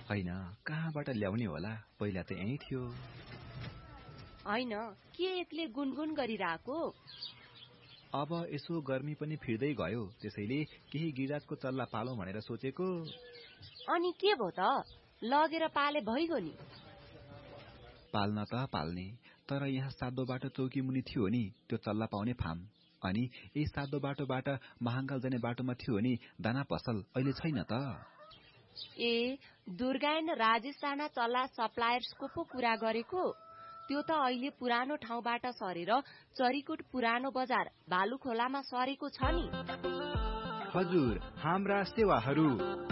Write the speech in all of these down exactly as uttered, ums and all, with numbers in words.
हैन, कहाँबाट ल्याउने होला? पहिला त यही थियो। हैन, के एक्लै गुनगुन गरिरहेको? अब यसो गर्मी पनि फिर्दै गयो, त्यसैले केही गिराजको चल्ला पालौं भनेर सोचेको। अनि के भो त? लगेर पाले भइगयो नि। पाल्न त पाल्ने, तर यहाँ सादो बाटो चौकी मुनि थियो नि त्यो चल्ला पाउने फार्म। अनि यही सादो बाटोबाट महाङ्गाल जाने बाटोमा थियो नि दाना पसल, अहिले छैन त। ए, दुर्गा एन्ड राजेश राणा चल्ला सप्लायर्सको पो कुरा गरेको? त्यो त अहिले पुरानो ठाउँबाट सरेर चरीकोट पुरानो बजार भालुखोलामा सरेको छ नि। हजुर, हाम्रा सेवाहरू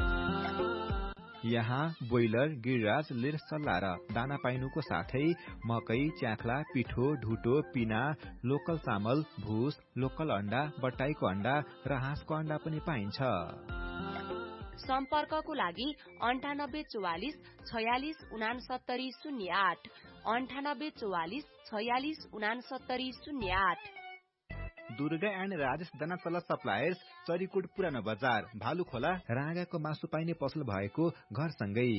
यहाँ बोइलर, गिरिराज, लिर सल्ला र दाना पाइनुको साथै मकै, च्याख्ला, पिठो, ढुटो, पिना, लोकल चामल, भुस, लोकल अण्डा, बट्टाईको अण्डा र हाँसको अण्डा पनि पाइन्छ। सम्पर्कको लागि अन्ठानब्बे चौवालिस छयालिस उनासत्तरी शून्य आठ अन्ठानब्बे चौवालिस छयालिस उनासत्तरी शून्य आठ। दुर्गा एन्ड राजेश दाना चल्ला सप्लायर्स, चरीकोट पुरानो बजार भालुखोला, राँगाको मासु पाइने पसल भएको घरसँगै।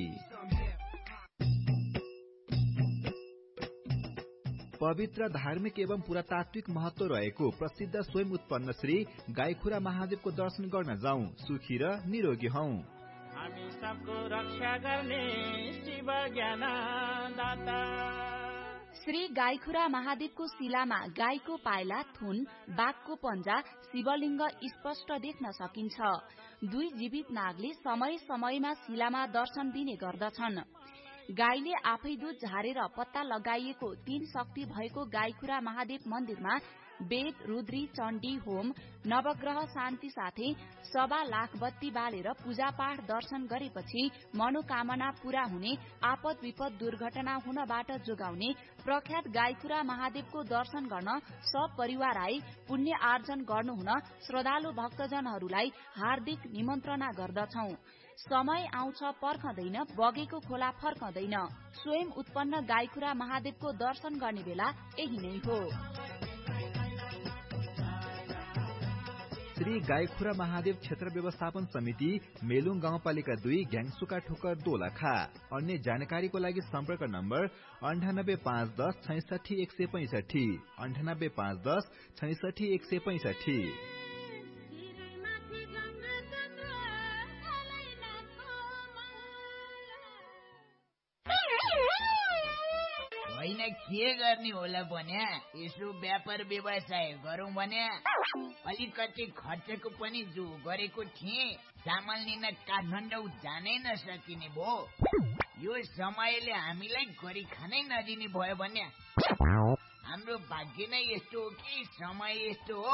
पवित्र धार्मिक एवं पुरातात्विक महत्व रहेको प्रसिद्ध स्वयं उत्पन्न श्री गाईखुरा महादेवको दर्शन गर्न जाउँ, सुखी र निरोगी हौ। हामी सबको रक्षा गर्ने शिव ज्ञानदाता। श्री गाईखुरा महादेवको शिलामा गाईको पाइला, थुन, बाघको पञ्जा, शिवलिङ्ग स्पष्ट देख्न सकिन्छ। दुई जीवित नागले समय समयमा शिलामा दर्शन दिने गर्दछन्। गाईले आफै दूध झारेर पत्ता लगाइएको तीन शक्ति भएको गाईखुरा महादेव मन्दिरमा वेद, रुद्री, चण्डी होम, नवग्रह शान्ति साथै सवा लाख बत्ती बालेर पूजापाठ दर्शन गरेपछि मनोकामना पूरा हुने, आपद विपद दुर्घटना हुनबाट जोगाउने प्रख्यात गाईखुरा महादेवको दर्शन गर्न सब परिवार आई पुण्य आर्जन गर्नुहुन श्रद्धालु भक्तजनहरूलाई हार्दिक निमन्त्रणा गर्दछौ। समय आउँछ पर्खदैन, बगेको खोला फर्कदैन। स्वयं उत्पन्न गाईखुरा महादेवको दर्शन गर्ने बेला यही नै हो। श्री गाईखुरा महादेव क्षेत्र व्यवस्थापन समिति, मेलुङ गाउँपालिका दुई, घ्याङसुका ठोकर दोलखा। अन्य जानकारीको लागि सम्पर्क नम्बर अन्ठानब्बे पाँच दस छैसठी एक सय पैंसठी अन्ठानब्बे पाँच दस छैसठी एक सय पैंसठी। होइन के गर्ने होला भन्या, यसो व्यापार व्यवसाय गरौं भन्या अलिकति खर्चको पनि जो गरेको थिएँ, सामान लिन काठमाडौँ जानै नसकिने भो। यो समयले हामीलाई गरी खानै नदिने भयो भन्या। हाम्रो भाग्य नै यस्तो हो कि समय यस्तो हो।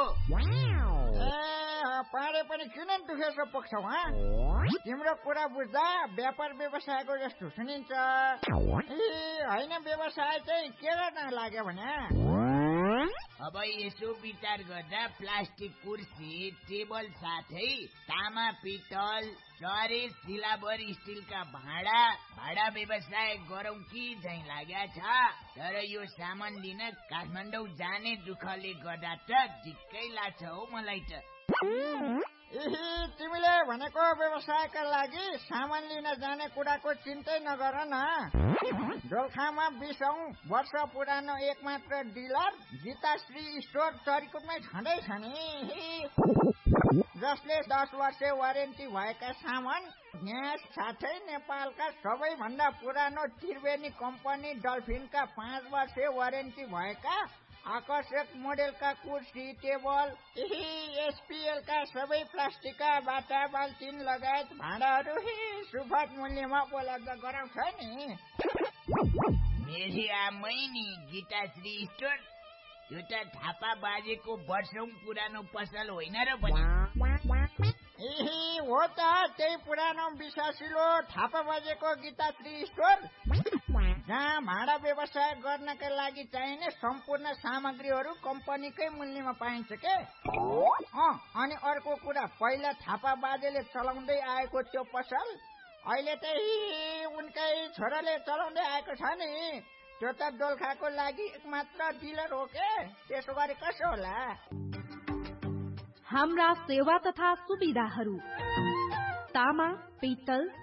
पारे पनि किन दुखेको पक्छौ? तिम्रो कुरा बुझ्दा व्यापार व्यवसायको जस्तो सुनिन्छ। होइन, व्यवसाय चाहिँ के गर्न लाग्यो भने अब यसो विचार गर्दा प्लास्टिक कुर्सी, टेबल साथै तामा, पितल, चरे, सिलाबर स्टिलका भाँडा भाडा व्यवसाय गरौं कि झै लाग्या छ। तर यो सामान लिन काठमाडौँ जाने दुःखले गर्दा त झिक्कै लाग्छ हो मलाई त। तिमीले भनेको व्यवसायका लागि सामान लिन जाने कुराको चिन्तै नगर न। दोलखामा बीसौं वर्ष पुरानो एक मात्र डिलर गीताश्री स्टोर चरीकोटमै छँदैछ नि, जसले दस वर्ष वारेन्टी भएका सामान, ग्यास साथै नेपालका सबैभन्दा पुरानो त्रिवेणी कम्पनी डल्फिनका पाँच वर्ष वारेन्टी भएका आकर्षक मोडेलका कुर्सी, टेबल, एसपीएलका सबै प्लास्टिकका बाटा, बाल्टिन लगायत भाँडाहरू सुपथ मूल्यमा उपलब्ध गराउँछ नि। मेरी आमै नि गीताश्री स्टोर, यो त थापा बाजेको वर्षौं पुरानो पसल होइन र पनि। हो त, त्यही पुरानो विश्वासिलो थापा बाजेको गीताश्री स्टोर, जहाँ भाँडा व्यवसाय गर्नका लागि चाहिने सम्पूर्ण सामग्रीहरू कम्पनीकै मूल्यमा पाइन्छ के। अनि अर्को कुरा, पहिला थापा बाजेले चलाउँदै आएको त्यो पसल अहिले त उनकै छोराले चलाउँदै आएको छ नि। त्यो त दोलखाको लागि एकमात्र डिलर हो के, त्यसो गरे कसो होला? हाम्रा सेवा तथा सुविधाहरू: तामा, पित्तल,